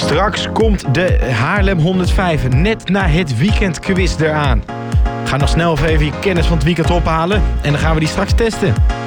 Straks komt de Haarlem 105 net na het weekendquiz eraan. Ga nog snel even je kennis van het weekend ophalen en dan gaan we die straks testen.